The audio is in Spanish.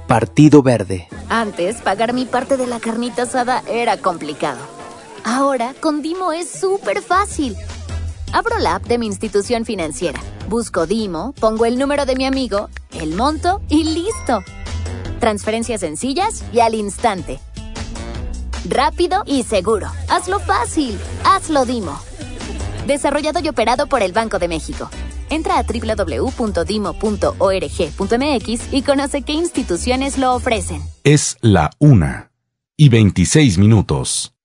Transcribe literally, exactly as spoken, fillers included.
Partido Verde. Antes, pagar mi parte de la carnita asada era complicado. Ahora, con Dimo es súper fácil. Abro la app de mi institución financiera, busco Dimo, pongo el número de mi amigo, el monto y ¡listo! Transferencias sencillas y al instante. Rápido y seguro. Hazlo fácil. Hazlo Dimo. Desarrollado y operado por el Banco de México. Entra a doble u doble u doble u punto dimo punto org punto m x y conoce qué instituciones lo ofrecen. Es la una y veintiséis minutos.